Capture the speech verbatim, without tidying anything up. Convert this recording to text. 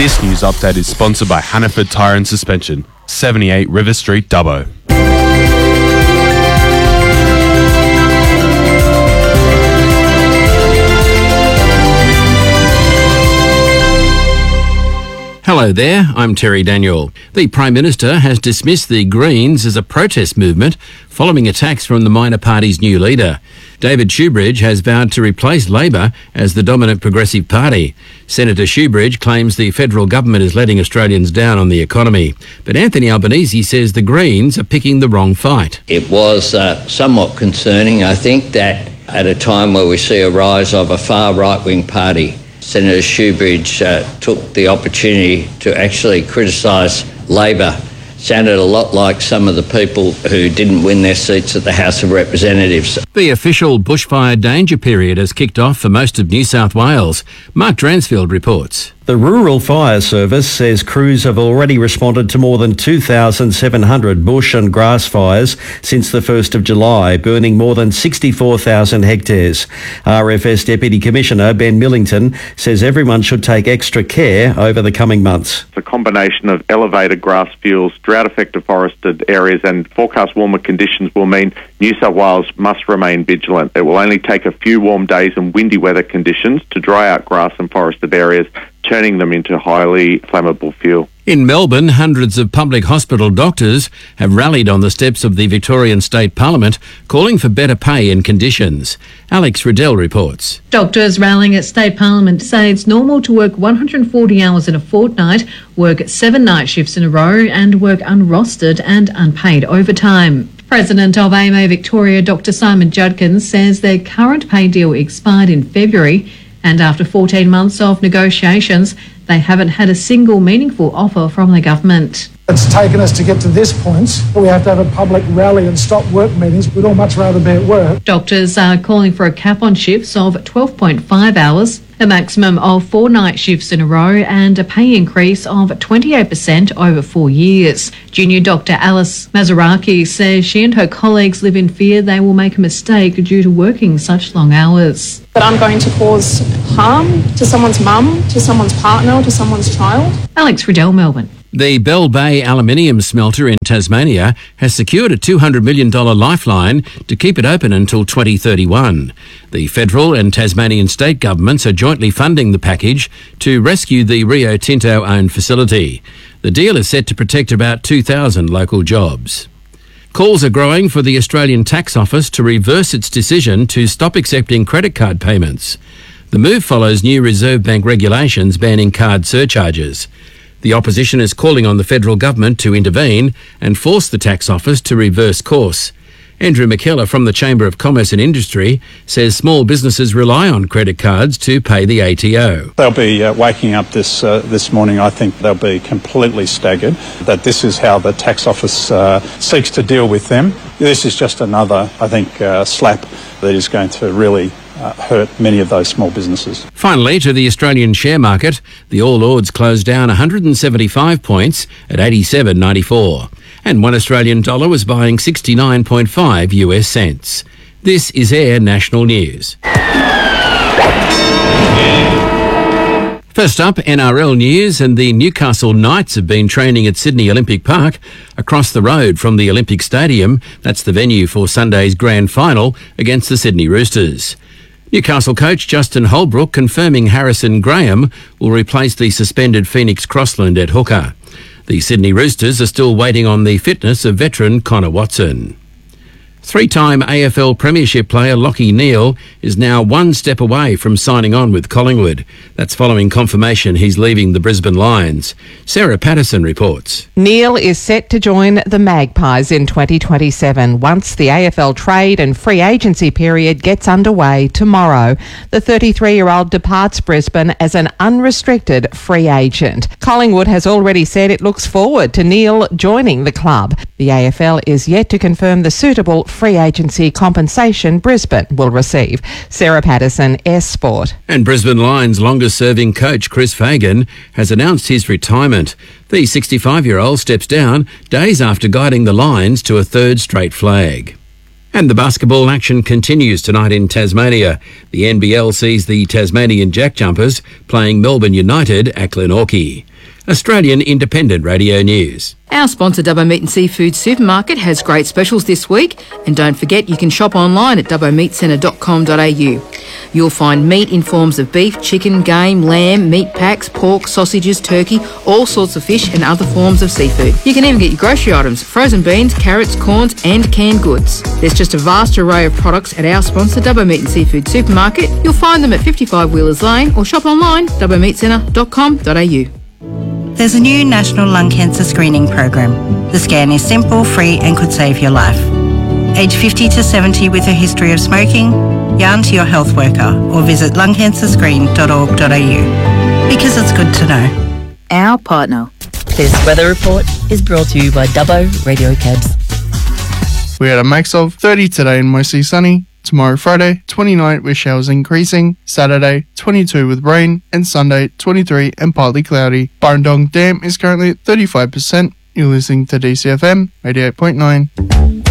This news update is sponsored by Hannaford Tyre and Suspension, seventy-eight River Street, Dubbo. Hello there, I'm Terry Daniel. The Prime Minister has dismissed the Greens as a protest movement following attacks from the minor party's new leader. David Shoebridge has vowed to replace Labor as the dominant progressive party. Senator Shoebridge claims the federal government is letting Australians down on the economy. But Anthony Albanese says the Greens are picking the wrong fight. It was uh, somewhat concerning, I think, that at a time where we see a rise of a far right-wing party, Senator Shoebridge uh, took the opportunity to actually criticise Labor. Sounded a lot like some of the people who didn't win their seats at the House of Representatives. The official bushfire danger period has kicked off for most of New South Wales. Mark Dransfield reports. The Rural Fire Service says crews have already responded to more than two thousand seven hundred bush and grass fires since the first of July, burning more than sixty-four thousand hectares. R F S Deputy Commissioner Ben Millington says everyone should take extra care over the coming months. A combination of elevated grass fuels, drought-affected forested areas and forecast warmer conditions will mean New South Wales must remain vigilant. It will only take a few warm days and windy weather conditions to dry out grass and forested areas, turning them into highly flammable fuel. In Melbourne, hundreds of public hospital doctors have rallied on the steps of the Victorian State Parliament, calling for better pay and conditions. Alex Riddell reports. Doctors rallying at State Parliament say it's normal to work one hundred forty hours in a fortnight, work seven night shifts in a row and work unrostered and unpaid overtime. President of A M A Victoria, Doctor Simon Judkins, says their current pay deal expired in February, and after fourteen months of negotiations, they haven't had a single meaningful offer from the government. It's taken us to get to this point. We have to have a public rally and stop work meetings. We'd all much rather be at work. Doctors are calling for a cap on shifts of twelve point five hours, a maximum of four night shifts in a row and a pay increase of twenty-eight percent over four years. Junior Doctor Alice Mazaraki says she and her colleagues live in fear they will make a mistake due to working such long hours. That I'm going to cause harm to someone's mum, to someone's partner, to someone's child. Alex Riddell, Melbourne. The Bell Bay aluminium smelter in Tasmania has secured a two hundred million dollars lifeline to keep it open until twenty thirty-one. The federal and Tasmanian state governments are jointly funding the package to rescue the Rio Tinto-owned facility. The deal is set to protect about two thousand local jobs. Calls are growing for the Australian Tax Office to reverse its decision to stop accepting credit card payments. The move follows new Reserve Bank regulations banning card surcharges. The opposition is calling on the federal government to intervene and force the tax office to reverse course. Andrew McKellar from the Chamber of Commerce and Industry says small businesses rely on credit cards to pay the A T O. They'll be uh, waking up this uh, this morning. I think they'll be completely staggered that this is how the tax office uh, seeks to deal with them. This is just another, I think, uh, slap that is going to really Uh, hurt many of those small businesses. Finally, to the Australian share market, the All Ords closed down one hundred seventy-five points at eighty-seven ninety-four, and one Australian dollar was buying sixty-nine point five U S cents. This is Air National News. First up, N R L news, and the Newcastle Knights have been training at Sydney Olympic Park across the road from the Olympic Stadium. That's the venue for Sunday's grand final against the Sydney Roosters. Newcastle coach Justin Holbrook confirming Harrison Graham will replace the suspended Phoenix Crossland at hooker. The Sydney Roosters are still waiting on the fitness of veteran Connor Watson. Three-time A F L Premiership player Lachie Neale is now one step away from signing on with Collingwood. That's following confirmation he's leaving the Brisbane Lions. Sarah Patterson reports. Neale is set to join the Magpies in twenty twenty-seven once the A F L trade and free agency period gets underway tomorrow. The thirty-three-year-old departs Brisbane as an unrestricted free agent. Collingwood has already said it looks forward to Neale joining the club. The A F L is yet to confirm the suitable free agency compensation Brisbane will receive. Sarah Patterson, S Sport. And Brisbane Lions longest-serving coach Chris Fagan has announced his retirement. The sixty-five-year-old steps down days after guiding the Lions to a third straight flag. And the basketball action continues tonight in Tasmania. The N B L sees the Tasmanian Jack Jumpers playing Melbourne United at Glenorchy. Australian Independent Radio News. Our sponsor, Dubbo Meat and Seafood Supermarket, has great specials this week. And don't forget, you can shop online at dubbo meat centre dot com dot a u. You'll find meat in forms of beef, chicken, game, lamb, meat packs, pork, sausages, turkey, all sorts of fish and other forms of seafood. You can even get your grocery items, frozen beans, carrots, corns and canned goods. There's just a vast array of products at our sponsor, Dubbo Meat and Seafood Supermarket. You'll find them at fifty-five Wheelers Lane or shop online, dubbo meat centre dot com dot a u. There's a new national lung cancer screening program. The scan is simple, free and could save your life. Age fifty to seventy with a history of smoking, yarn to your health worker or visit lung cancer screen dot org dot a u. Because it's good to know. Our partner. This weather report is brought to you by Dubbo Radio Cabs. We had a max of thirty today and mostly sunny. Tomorrow, Friday, twenty-nine with showers increasing. Saturday, twenty-two with rain. And Sunday, twenty-three and partly cloudy. Burrendong Dam is currently at thirty-five percent. You're listening to D C F M eighty-eight point nine.